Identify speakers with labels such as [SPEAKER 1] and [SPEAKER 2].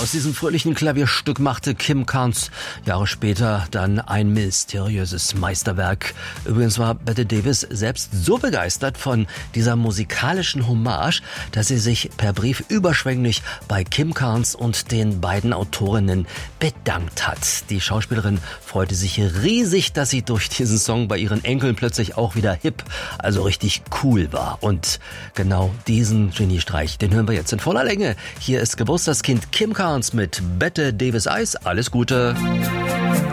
[SPEAKER 1] Aus diesem fröhlichen Klavierstück machte Kim Carnes Jahre später dann ein mysteriöses Meisterwerk. Übrigens war Bette Davis selbst so begeistert von dieser musikalischen Hommage, dass sie sich per Brief überschwänglich bei Kim Carnes und den beiden Autorinnen bedankt hat. Die Schauspielerin freute sich riesig, dass sie durch diesen Song bei ihren Enkeln plötzlich auch wieder hip, also richtig cool war. Und genau diesen Geniestreich, den hören wir jetzt in voller Länge. Hier ist Geburtstagskind Kim Carnes mit Bette Davis Eyes. Alles Gute.